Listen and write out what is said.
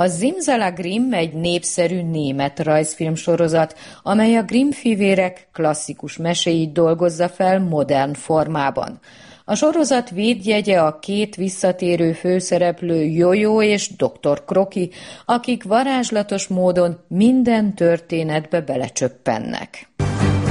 A Simsalabim egy népszerű német rajzfilmsorozat, amely a Grimm-fivérek klasszikus meséit dolgozza fel modern formában. A sorozat védjegye a két visszatérő főszereplő Jojo és Dr. Kroki, akik varázslatos módon minden történetbe belecsöppennek.